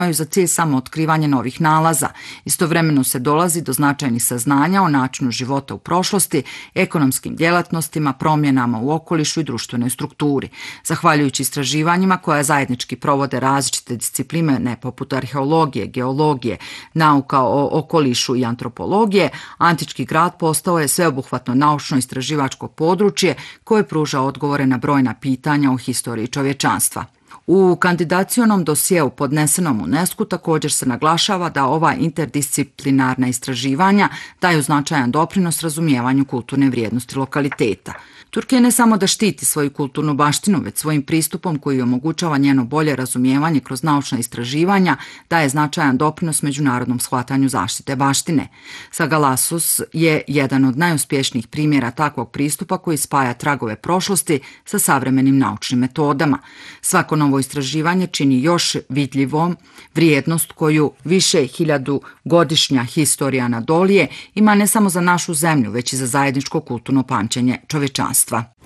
za cilj samo otkrivanje novih nalaza. Istovremeno se dolazi do značajnih saznanja o načinu života u prošlosti, ekonomskim djelatnostima, promjenama u okolišu i društvenoj strukturi. Zahvaljujući istraživanjima koja zajednički provode različite discipline poput arheologije, geologije, nauka o okolišu i antropologije, antički grad postao je sveobuhvatno naučno-istraživačko područje koje pruža odgovore na brojna pitanja o historiji čovječanstva. U kandidacionom dosjeu podnesenom UNESCO također se naglašava da ova interdisciplinarna istraživanja daju značajan doprinos razumijevanju kulturne vrijednosti lokaliteta. Turkija ne samo da štiti svoju kulturnu baštinu, već svojim pristupom koji omogućava njeno bolje razumijevanje kroz naučna istraživanja daje značajan doprinos međunarodnom shvatanju zaštite baštine. Sagalassos je jedan od najuspješnijih primjera takvog pristupa koji spaja tragove prošlosti sa savremenim naučnim metodama. Svako novo istraživanje čini još vidljivom vrijednost koju više hiljadugodišnja historija Anadolije ima ne samo za našu zemlju, već i za zajedničko kulturno pamćenje čovječanstva.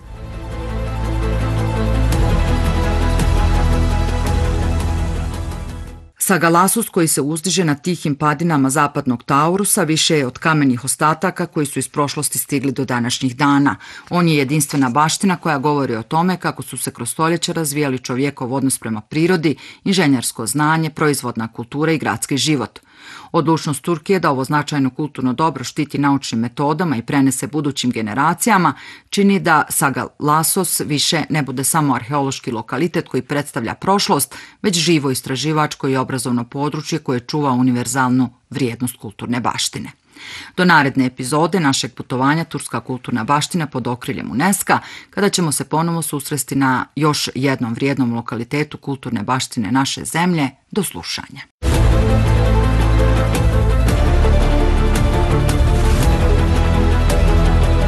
Sagalassos, koji se uzdiže na tihim padinama zapadnog Taurusa, više je od kamenih ostataka koji su iz prošlosti stigli do današnjih dana. On je jedinstvena baština koja govori o tome kako su se kroz stoljeća razvijali čovjekov odnos prema prirodi, inženjersko znanje, proizvodna kultura i gradski život. Odlučnost Turkije da ovo značajno kulturno dobro štiti naučnim metodama i prenese budućim generacijama čini da Sagalassos više ne bude samo arheološki lokalitet koji predstavlja prošlost, već živo istraživačko i obrazovno područje koje čuva univerzalnu vrijednost kulturne baštine. Do naredne epizode našeg putovanja Turska kulturna baština pod okriljem UNESCO, kada ćemo se ponovo susresti na još jednom vrijednom lokalitetu kulturne baštine naše zemlje. Do slušanja.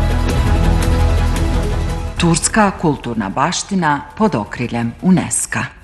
Turska kulturna baština pod okriljem UNESCO.